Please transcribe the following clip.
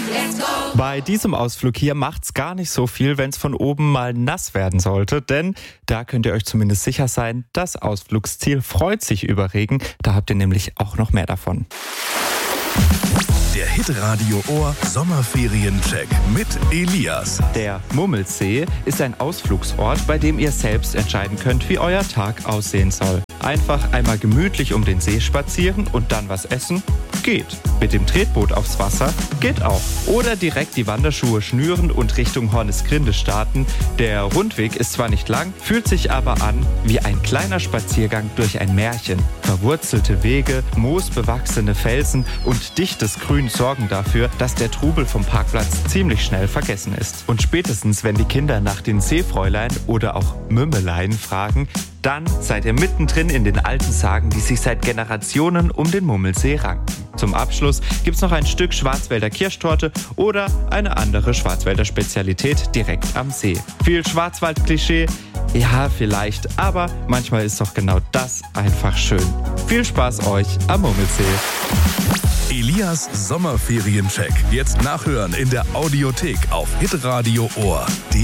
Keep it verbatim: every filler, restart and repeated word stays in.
Bei diesem Ausflug hier macht's gar nicht so viel, wenn es von oben mal nass werden sollte, denn da könnt ihr euch zumindest sicher sein, das Ausflugsziel freut sich über Regen. Da habt ihr nämlich auch noch mehr davon. Der Hitradio Ohr Sommerferien-Check mit Elias. Der Mummelsee ist ein Ausflugsort, bei dem ihr selbst entscheiden könnt, wie euer Tag aussehen soll. Einfach einmal gemütlich um den See spazieren und dann was essen? Geht. Mit dem Tretboot aufs Wasser? Geht auch. Oder direkt die Wanderschuhe schnüren und Richtung Hornisgrinde starten. Der Rundweg ist zwar nicht lang, fühlt sich aber an wie ein kleiner Spaziergang durch ein Märchen. Verwurzelte Wege, moosbewachsene Felsen und dichtes Grün sorgen dafür, dass der Trubel vom Parkplatz ziemlich schnell vergessen ist. Und spätestens, wenn die Kinder nach den Seefräulein oder auch Mümmeleien fragen, dann seid ihr mittendrin in den alten Sagen, die sich seit Generationen um den Mummelsee ranken. Zum Abschluss gibt's noch ein Stück Schwarzwälder Kirschtorte oder eine andere Schwarzwälder Spezialität direkt am See. Viel Schwarzwald-Klischee? Ja, vielleicht, aber manchmal ist doch genau das einfach schön. Viel Spaß euch am Mummelsee. Elias Sommerferien-Check. Jetzt nachhören in der Audiothek auf hitradio ohr punkt de.